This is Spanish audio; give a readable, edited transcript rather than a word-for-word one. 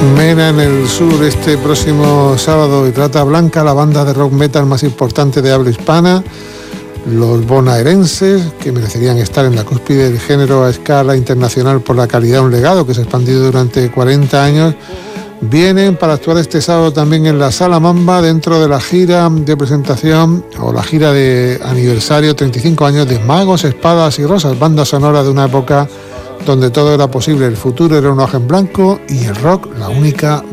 Mena en el Sur este próximo sábado y Trata Blanca, la banda de rock metal más importante de habla hispana. Los bonaerenses, que merecerían estar en la cúspide del género a escala internacional por la calidad de un legado que se ha expandido durante 40 años, vienen para actuar este sábado también en la Sala Mamba dentro de la gira de presentación o la gira de aniversario 35 años de Magos, Espadas y Rosas, banda sonora de una época donde todo era posible, el futuro era un hoja en blanco y el rock la única